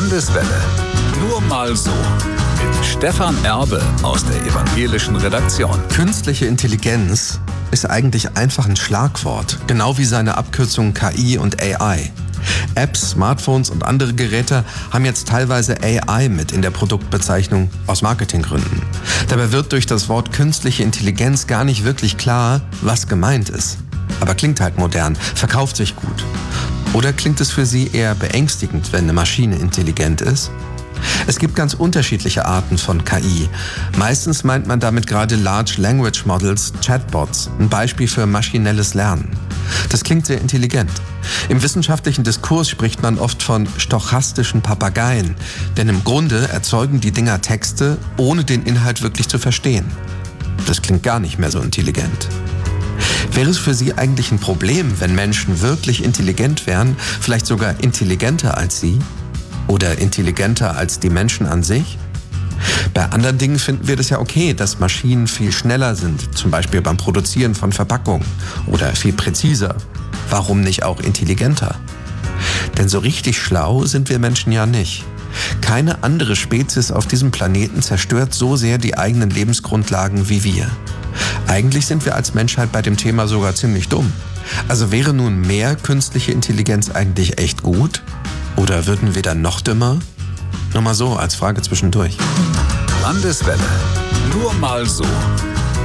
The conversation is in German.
Landeswelle. Nur mal so. Mit Stefan Erbe aus der evangelischen Redaktion. Künstliche Intelligenz ist eigentlich einfach ein Schlagwort, genau wie seine Abkürzungen KI und AI. Apps, Smartphones und andere Geräte haben jetzt teilweise AI mit in der Produktbezeichnung aus Marketinggründen. Dabei wird durch das Wort künstliche Intelligenz gar nicht wirklich klar, was gemeint ist. Aber klingt halt modern, verkauft sich gut. Oder klingt es für Sie eher beängstigend, wenn eine Maschine intelligent ist? Es gibt ganz unterschiedliche Arten von KI. Meistens meint man damit gerade Large Language Models, Chatbots, ein Beispiel für maschinelles Lernen. Das klingt sehr intelligent. Im wissenschaftlichen Diskurs spricht man oft von stochastischen Papageien, denn im Grunde erzeugen die Dinger Texte, ohne den Inhalt wirklich zu verstehen. Das klingt gar nicht mehr so intelligent. Wäre es für Sie eigentlich ein Problem, wenn Menschen wirklich intelligent wären, vielleicht sogar intelligenter als Sie? Oder intelligenter als die Menschen an sich? Bei anderen Dingen finden wir das ja okay, dass Maschinen viel schneller sind, zum Beispiel beim Produzieren von Verpackungen, oder viel präziser. Warum nicht auch intelligenter? Denn so richtig schlau sind wir Menschen ja nicht. Keine andere Spezies auf diesem Planeten zerstört so sehr die eigenen Lebensgrundlagen wie wir. Eigentlich sind wir als Menschheit bei dem Thema sogar ziemlich dumm. Also wäre nun mehr künstliche Intelligenz eigentlich echt gut? Oder würden wir dann noch dümmer? Nur mal so als Frage zwischendurch. Landeswelle. Nur mal so.